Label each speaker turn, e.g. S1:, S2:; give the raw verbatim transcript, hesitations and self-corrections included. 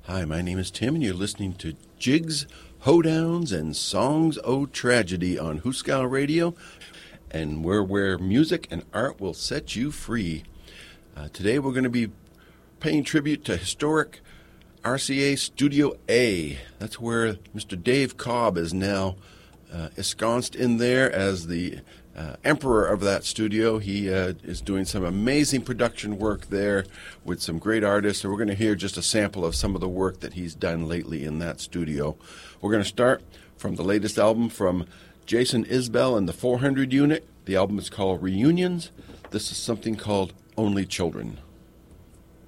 S1: Hi, my name is Tim, and you're listening to Jigs, Hoedowns, and Songs O' Tragedy on Hooskow Radio, and we're where music and art will set you free. Uh, today we're going to be paying tribute to historic R C A Studio A. That's where Mister Dave Cobb is now uh, ensconced in there as the uh, emperor of that studio. He uh, is doing some amazing production work there with some great artists. So we're going to hear just a sample of some of the work that he's done lately in that studio. We're going to start from the latest album from Jason Isbell and the four hundred unit. The album is called Reunions. This is something called Only Children.